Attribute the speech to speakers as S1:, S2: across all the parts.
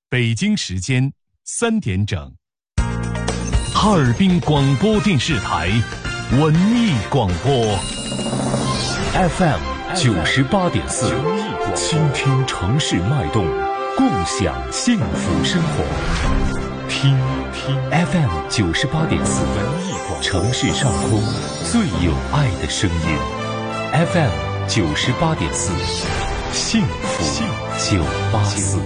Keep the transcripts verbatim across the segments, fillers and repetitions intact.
S1: 北京时间三点整，哈尔滨广播电视台文艺广播 F M 九十八点四，倾听城市脉动，共享幸福生活。听听 F M 九十八点四，文艺广播，城市上空最有爱的声音。F M 九十八点四，幸福九八四。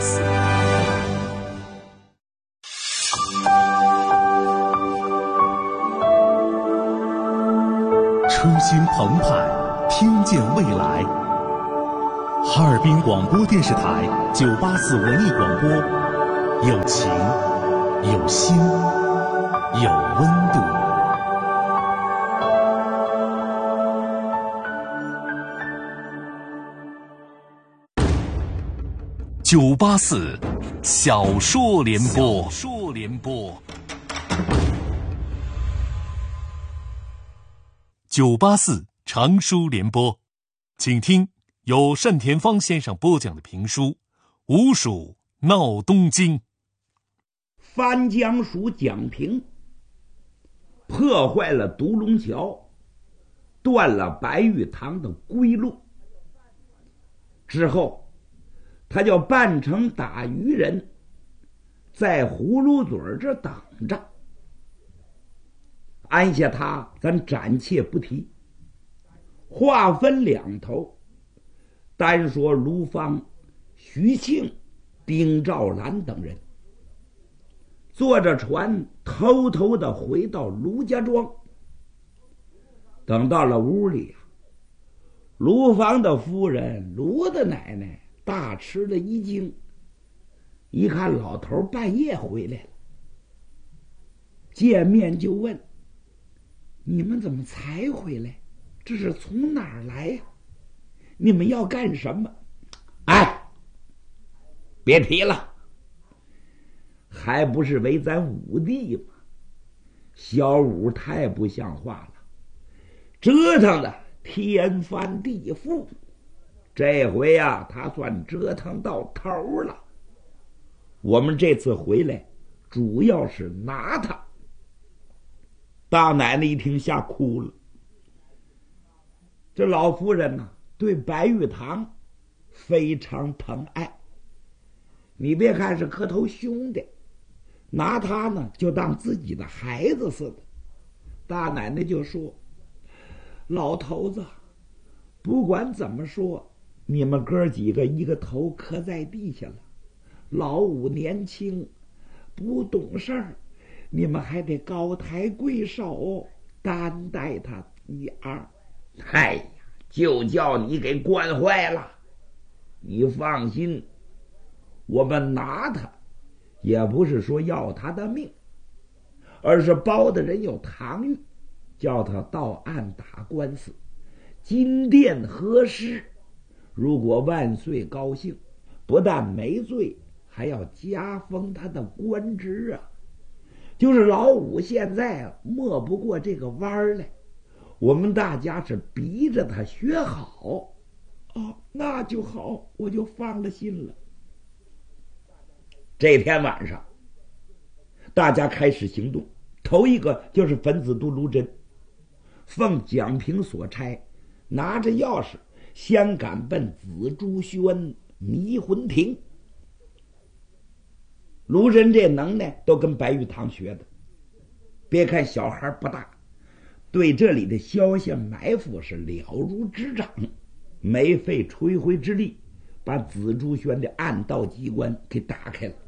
S2: 初心澎湃，听见未来。哈尔滨广播电视台九八四文艺广播，有情，有心，有温度。
S1: 九八四小说联播，小说联播。九八四长书联播，请听由单田芳先生播讲的评书《吴蜀闹东京》。
S3: 番江署蒋平破坏了独龙桥，断了白玉堂的归路之后，他就扮成打渔人，在葫芦嘴这等着。按下他咱暂且不提，话分两头，单说卢芳、徐庆、丁兆兰等人坐着船偷偷的回到卢家庄。等到了屋里啊，卢芳的夫人卢的奶奶大吃了一惊，一看老头半夜回来了，见面就问：你们怎么才回来？这是从哪儿来呀？你们要干什么？哎，别提了，还不是为咱五弟吗？小五太不像话了，折腾的天翻地覆，这回啊，他算折腾到头了。我们这次回来主要是拿他。大奶奶一听吓哭了。这老夫人呢，对白玉堂非常疼爱，你别看是磕头兄弟，拿他呢就当自己的孩子似的。大奶奶就说：老头子，不管怎么说，你们哥几个一个头磕在地下了，老五年轻不懂事儿，你们还得高抬贵手，担待他一二。哎呀，就叫你给惯坏了。你放心，我们拿他也不是说要他的命，而是包的人有堂谕，叫他到案打官司，金殿核实，如果万岁高兴，不但没罪，还要加封他的官职啊。就是老五现在没不过这个弯儿来，我们大家是逼着他学好。哦，那就好，我就放了心了。这天晚上，大家开始行动，头一个就是分子都卢真，奉蒋平所差，拿着钥匙先赶奔紫竹轩迷魂亭。卢真这能耐都跟白玉堂学的，别看小孩不大，对这里的消息埋伏是了如指掌，没费吹灰之力把紫竹轩的暗道机关给打开了。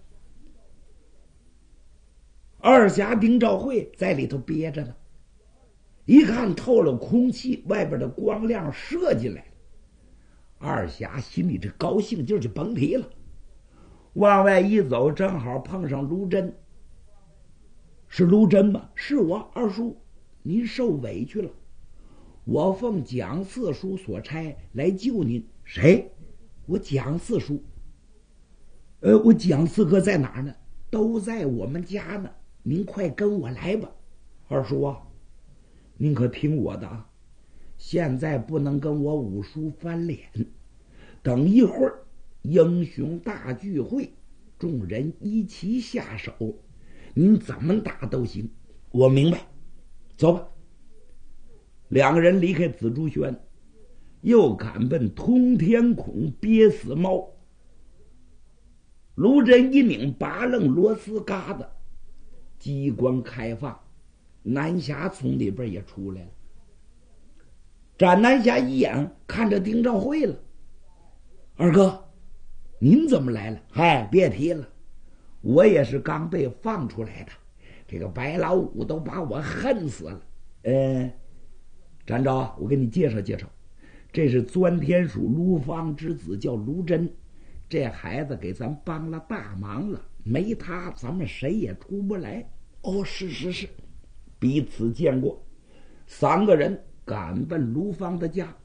S3: 二侠丁兆会在里头憋着呢，一看透了空气，外边的光亮射进来了，二侠心里这高兴劲儿就甭提了。往外一走，正好碰上卢真。是卢真吗？是我二叔，您受委屈了，我奉蒋四叔所差来救您。谁？我蒋四叔。呃，我蒋四哥在哪儿呢？都在我们家呢，您快跟我来吧。二叔啊，您可听我的啊，现在不能跟我五叔翻脸，等一会儿英雄大聚会， 众人一起下手，您怎么打都行。我明白，走吧。两个人离开紫竹轩，又赶奔通天孔憋死猫。卢真一拧拔楞螺丝疙瘩，机关开放，南霞从里边也出来了。展南霞一眼看着丁兆会了，二哥，您怎么来了？嗨，别提了，我也是刚被放出来的，这个白老五都把我恨死了。呃，展昭，我给你介绍介绍，这是钻天鼠卢方之子，叫卢真，这孩子给咱帮了大忙了，没他咱们谁也出不来。哦，是是是，彼此见过。三个人赶奔卢方的家。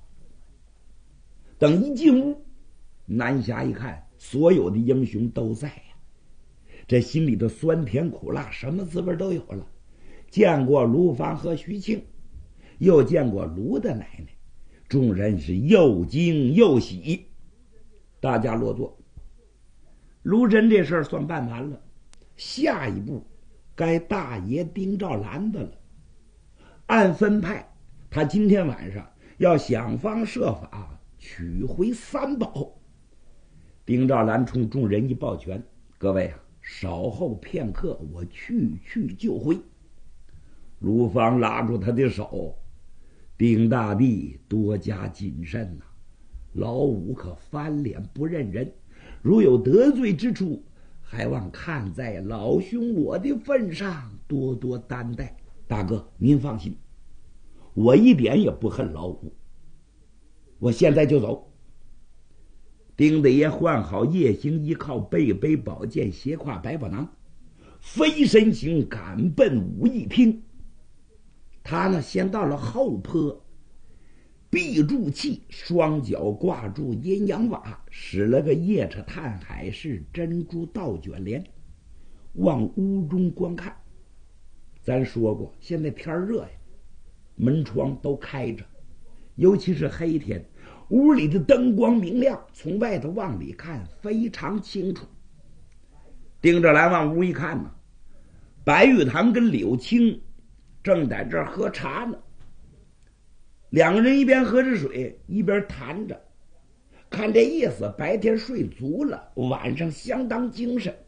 S3: 等一进屋，南霞一看，所有的英雄都在呀、啊，这心里的酸甜苦辣什么滋味都有了。见过卢方和徐庆，又见过卢的奶奶，众人是又惊又喜。大家落座。卢真这事儿算办完了，下一步该大爷丁兆兰的了。按分派，他今天晚上要想方设法取回三宝。丁兆兰冲众人一抱拳：“各位啊，稍后片刻，我去去就回。”卢芳拉住他的手：“丁大帝多加谨慎呐、啊，老五可翻脸不认人，如有得罪之处，还望看在老兄我的份上多多担待。大哥您放心，我一点也不恨老五，我现在就走。”丁大爷换好夜行衣，靠背背宝剑，斜挎百宝囊，飞身行赶奔武义厅。他呢，先到了后坡，闭住气，双脚挂住阴阳瓦，使了个夜叉探海式珍珠倒卷帘，往屋中观看。咱说过，现在天热呀，门窗都开着，尤其是黑天，屋里的灯光明亮，从外头往里看非常清楚。盯着来往屋一看呢，白玉堂跟柳青正在这儿喝茶呢。两个人一边喝着水一边谈着，看这意思，白天睡足了，晚上相当精神。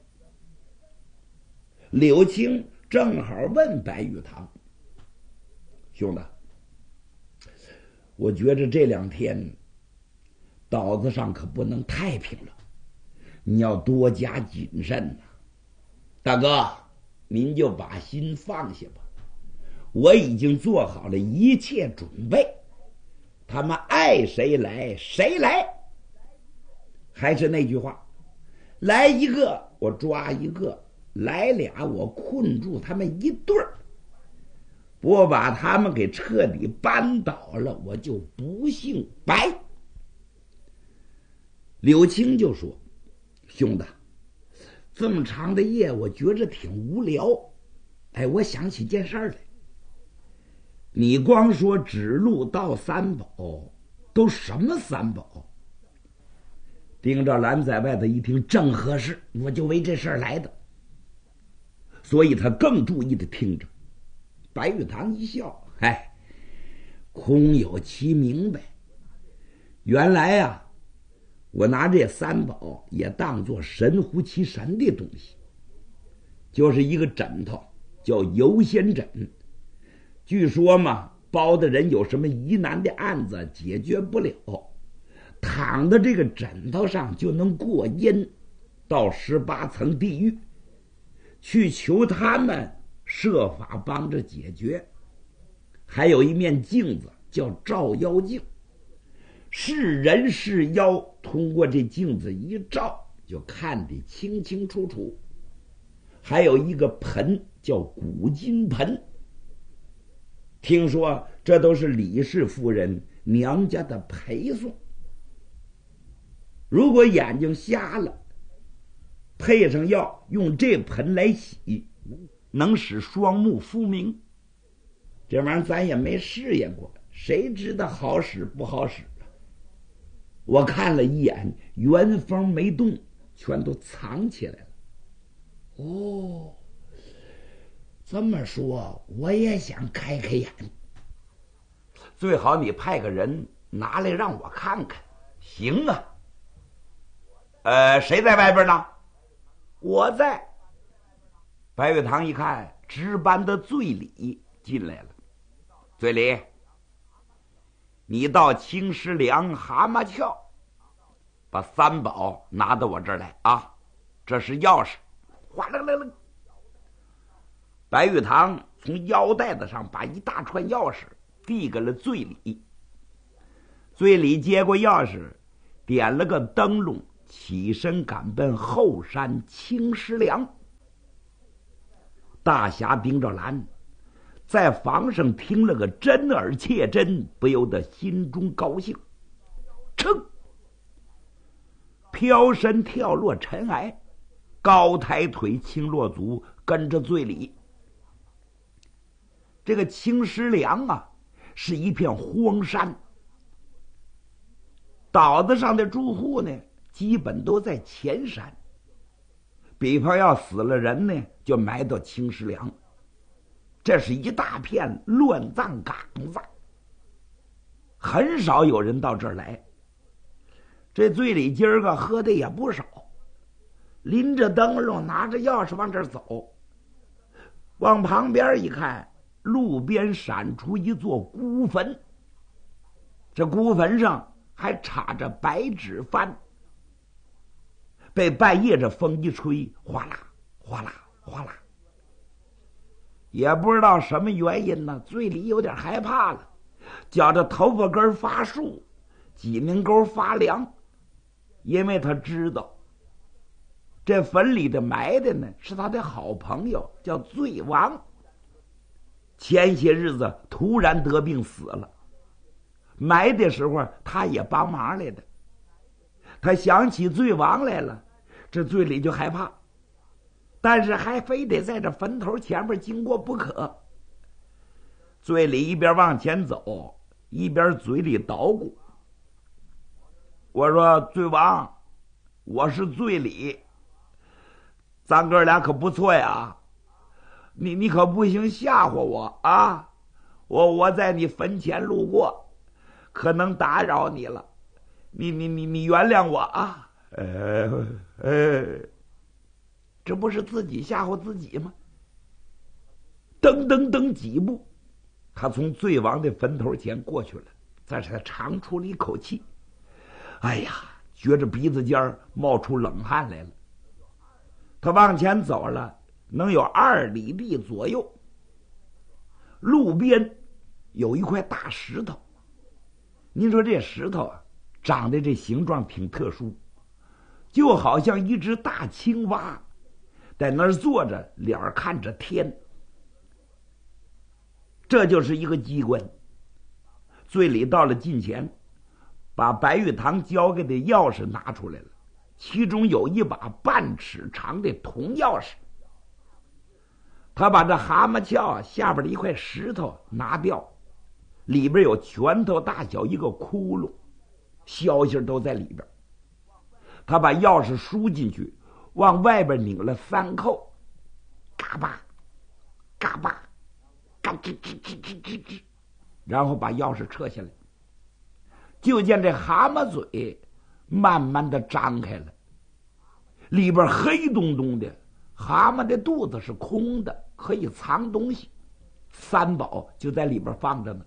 S3: 柳青正好问白玉堂：“兄弟，我觉着这两天岛子上可不能太平了，你要多加谨慎呐、啊。大哥，您就把心放下吧，我已经做好了一切准备，他们爱谁来谁来。还是那句话，来一个我抓一个，来俩我困住他们一对儿，我把他们给彻底扳倒了，我就不姓白。”柳青就说：“兄弟，这么长的夜我觉着挺无聊，哎，我想起件事来。你光说指路到三宝，都什么三宝？”丁兆兰在外头一听，正合适，我就为这事儿来的，所以他更注意的听着。白玉堂一笑：“哎，空有其明白。原来啊，我拿这三宝也当作神乎其神的东西，就是一个枕头，叫游仙枕。据说嘛，包的人有什么疑难的案子解决不了，躺在这个枕头上就能过阴，到十八层地狱，去求他们设法帮着解决。还有一面镜子叫照妖镜，是人是妖通过这镜子一照，就看得清清楚楚。还有一个盆叫古金盆，听说这都是李氏夫人娘家的陪送。如果眼睛瞎了，配上药，用这盆来洗，能使双目复明。这玩意儿咱也没试验过，谁知道好使不好使啊？我看了一眼，原封没动， 全都藏起来了。哦，这么说我也想开开眼，最好你派个人拿来让我看看。行啊。呃，谁在外边呢？我在。白玉堂一看，值班的醉里进来了。醉里，你到青石梁蛤蟆桥，把三宝拿到我这儿来啊！这是钥匙。哗啦啦啦，白玉堂从腰带子上把一大串钥匙递给了醉里。醉里接过钥匙，点了个灯笼，起身赶奔后山青石梁。大侠盯着蓝，在房上听了个真耳切真，不由得心中高兴。噌，飘身跳落尘埃，高抬腿轻落足，跟着醉里。这个青石梁啊，是一片荒山，岛子上的住户呢，基本都在前山。比方要死了人呢，就埋到青石梁。这是一大片乱葬岗子，很少有人到这儿来。这醉里今儿个喝的也不少，拎着灯笼，拿着钥匙往这儿走。往旁边一看，路边闪出一座孤坟，这孤坟上还插着白纸幡，被半夜这风一吹，哗啦哗啦哗啦。也不知道什么原因呢，醉里有点害怕了，觉着头发根发竖，脊梁沟发凉，因为他知道这坟里的埋的呢是他的好朋友，叫醉王。前些日子突然得病死了，埋的时候他也帮忙来的。他想起醉王来了，这醉里就害怕，但是还非得在这坟头前面经过不可。醉里一边往前走，一边嘴里捣鼓。我说醉王，我是醉里，咱哥俩可不错呀，你你可不行吓唬我啊！我我在你坟前路过，可能打扰你了，你你你你原谅我啊！呃呃，这不是自己吓唬自己吗？噔噔噔几步，他从醉王的坟头前过去了，但是他长出了一口气，哎呀，觉着鼻子尖冒出冷汗来了。他往前走了能有二里地左右，路边有一块大石头。您说这石头啊，长得这形状挺特殊，就好像一只大青蛙在那儿坐着，脸看着天。这就是一个机关。醉里到了近前，把白玉堂交给的钥匙拿出来了，其中有一把半尺长的铜钥匙。他把这蛤蟆壳下边的一块石头拿掉，里边有拳头大小一个窟窿，消息都在里边。他把钥匙输进去，往外边拧了三扣，嘎巴嘎巴嘎吱吱吱吱吱吱，然后把钥匙撤下来。就见这蛤蟆嘴慢慢的张开了，里边黑洞洞的，蛤蟆的肚子是空的，可以藏东西，三宝就在里边放着呢。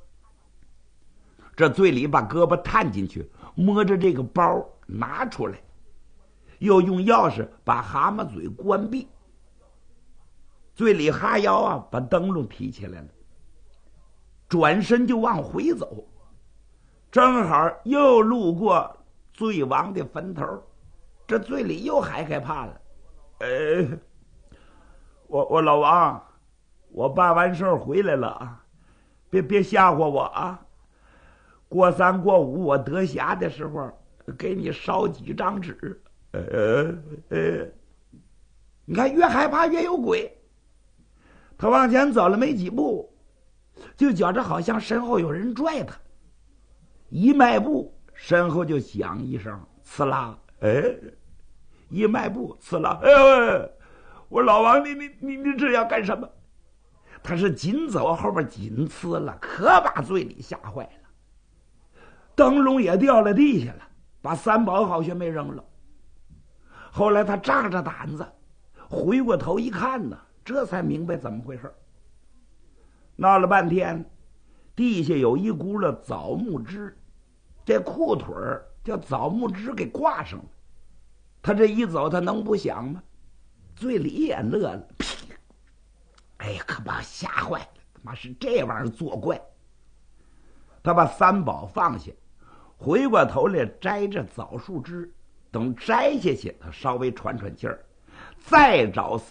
S3: 这醉里把胳膊探进去，摸着这个包拿出来，又用钥匙把蛤蟆嘴关闭。醉里哈腰啊，把灯笼提起来了，转身就往回走，正好又路过醉王的坟头。这醉里又害害怕了，呃，我我老王，我办完事儿回来了啊，别别吓唬我啊！过三过五我得暇的时候，给你烧几张纸。呃呃，你看越害怕越有鬼。他往前走了没几步，就觉着好像身后有人拽他，一迈步，身后就响一声呲啦，哎， 一迈步，刺了，哎呦，我说老王，你你你你这要干什么？他是紧走后边紧刺了，可把嘴里吓坏了。灯笼也掉了地下了，把三宝好像没扔了。后来他仗着胆子回过头一看呢，这才明白怎么回事。闹了半天，地下有一轱辘枣木枝，这裤腿儿叫枣木枝给挂上了。他这一走，他能不想吗？嘴里也乐了，哎呀，可把吓坏了！他妈是这玩意儿作怪。他把三宝放下，回过头来摘着枣树枝，等摘下去，他稍微喘喘气儿，再找